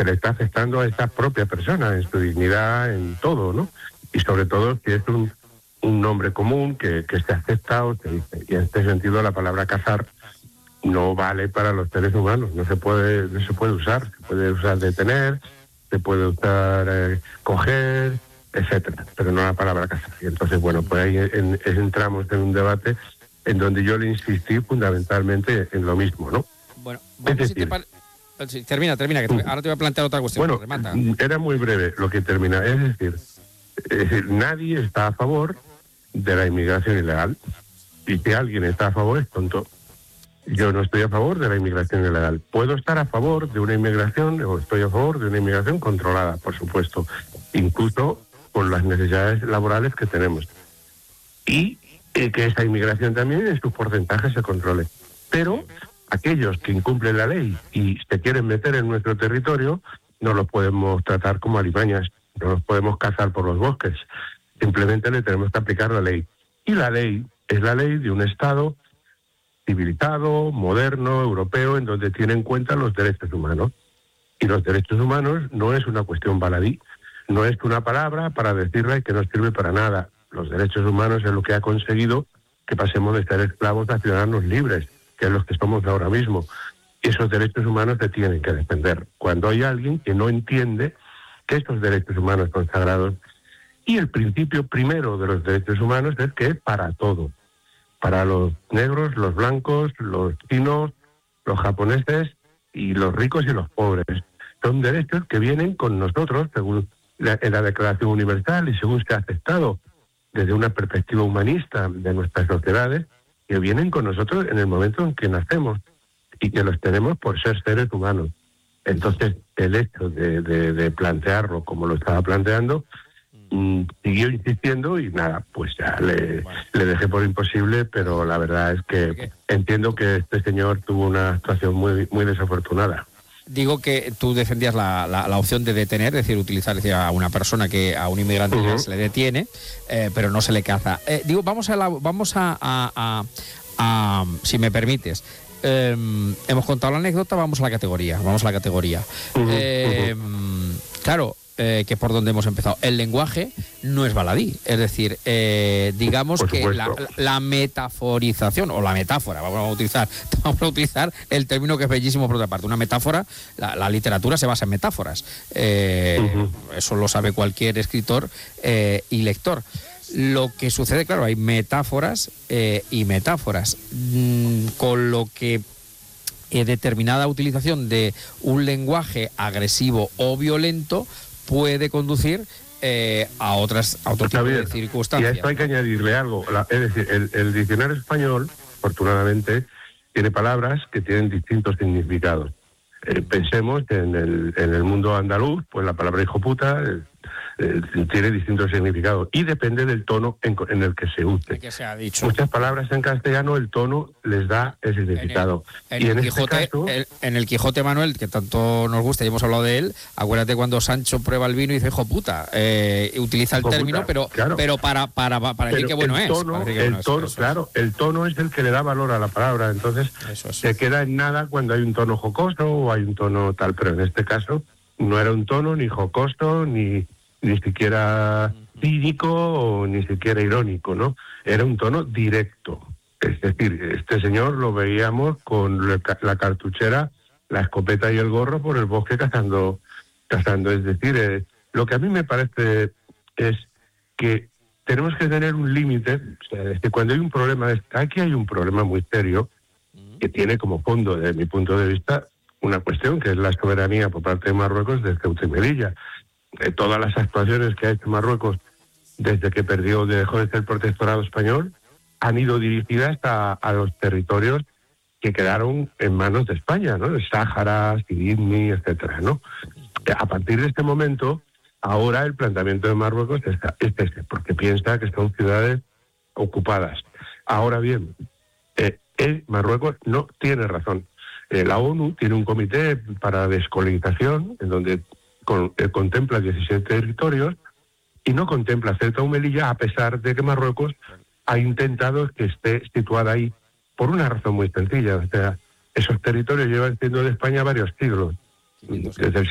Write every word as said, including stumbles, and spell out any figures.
se le está afectando a esta propia persona, en su dignidad, en todo, ¿no? Y sobre todo si es un, un nombre común que, que se acepta o se dice. Y en este sentido la palabra cazar no vale para los seres humanos, no se puede, no se puede usar, se puede usar detener, se puede usar eh, coger, etcétera, pero no la palabra cazar. Y entonces, bueno, pues ahí en, en, entramos en un debate en donde yo le insistí fundamentalmente en lo mismo, ¿no? Bueno, vamos es decir, si te... termina, termina, que te... ahora te voy a plantear otra cuestión. Bueno, remata. Era muy breve lo que termina, es decir, es decir, nadie está a favor de la inmigración ilegal, y si alguien está a favor es tonto. Yo no estoy a favor de la inmigración ilegal. Puedo estar a favor de una inmigración, o estoy a favor de una inmigración controlada, por supuesto, incluso con las necesidades laborales que tenemos. Y eh, que esa inmigración también en sus porcentajes se controle. Pero aquellos que incumplen la ley y se quieren meter en nuestro territorio, no los podemos tratar como alimañas, no los podemos cazar por los bosques. Simplemente le tenemos que aplicar la ley. Y la ley es la ley de un Estado civilizado, moderno, europeo, en donde tiene en cuenta los derechos humanos. Y los derechos humanos no es una cuestión baladí, no es una palabra para decirle que no sirve para nada. Los derechos humanos es lo que ha conseguido que pasemos de ser esclavos a ciudadanos libres, que es los que somos ahora mismo. Y esos derechos humanos se tienen que defender. Cuando hay alguien que no entiende que estos derechos humanos son sagrados, y el principio primero de los derechos humanos es que es para todo. Para los negros, los blancos, los chinos, los japoneses y los ricos y los pobres. Son derechos que vienen con nosotros, según la, en la Declaración Universal y según se ha aceptado desde una perspectiva humanista de nuestras sociedades, que vienen con nosotros en el momento en que nacemos y que los tenemos por ser seres humanos. Entonces, el hecho de, de, de plantearlo como lo estaba planteando, mmm, siguió insistiendo y nada, pues ya le, bueno. le dejé por imposible, pero la verdad es que entiendo que este señor tuvo una actuación muy, muy desafortunada. Digo que tú defendías la, la, la opción de detener, es decir, utilizar es decir, a una persona que a un inmigrante uh-huh. se le detiene, eh, pero no se le caza. Eh, digo, vamos a, la, vamos a, a, a, a, si me permites, eh, hemos contado la anécdota, vamos a la categoría, vamos a la categoría. Uh-huh. Eh, uh-huh. Claro. Eh, que por donde hemos empezado. El lenguaje no es baladí, es decir, eh, digamos que la, la metaforización o la metáfora, vamos a utilizar, vamos a utilizar el término que es bellísimo por otra parte. Una metáfora, la, la literatura se basa en metáforas. Eh, uh-huh. Eso lo sabe cualquier escritor eh, y lector. Lo que sucede, claro, hay metáforas eh, y metáforas, mm, con lo que eh, determinada utilización de un lenguaje agresivo o violento puede conducir eh, a otras a otro tipo de circunstancias. Y a esto hay que añadirle algo. La, es decir, el, el diccionario español, afortunadamente, tiene palabras que tienen distintos significados. Eh, pensemos en el, en el mundo andaluz, pues la palabra hijo puta eh, eh, tiene distintos significados y depende del tono en, en el que se use. Que se ha dicho. Muchas palabras en castellano el tono les da el significado. En el, en y el en Quijote, este caso, el, en el Quijote Manuel, que tanto nos gusta y hemos hablado de él, acuérdate cuando Sancho prueba el vino y dice hijo puta, eh, utiliza el término, puta, pero claro. pero para para para pero decir que bueno el es. Tono, que el bueno tono, es, claro, es. el tono es el que le da valor a la palabra. Entonces eso es. se queda en nada cuando hay un tono jocoso o hay un tono tal, pero en este caso no era un tono ni jocoso ni ni siquiera cínico o ni siquiera irónico, ¿no? Era un tono directo. Es decir, este señor lo veíamos con la cartuchera, la escopeta y el gorro por el bosque cazando, cazando. Es decir, eh, lo que a mí me parece es que tenemos que tener un límite. O sea, es que cuando hay un problema, aquí hay un problema muy serio que tiene como fondo, desde mi punto de vista, una cuestión que es la soberanía por parte de Marruecos de Ceuta y Melilla. Eh, todas las actuaciones que ha hecho Marruecos desde que perdió, dejó de ser protectorado español, han ido dirigidas a, a los territorios que quedaron en manos de España, ¿no? El Sáhara, Sidini, etcétera, ¿no? A partir de este momento, ahora el planteamiento de Marruecos es, es ese, porque piensa que son ciudades ocupadas. Ahora bien, eh, eh, Marruecos no tiene razón. Eh, la ONU tiene un comité para descolonización, en donde Con, eh, contempla diecisiete territorios y no contempla Ceuta o Melilla, a pesar de que Marruecos ha intentado que esté situada ahí por una razón muy sencilla. O sea, esos territorios llevan siendo de España varios siglos, desde el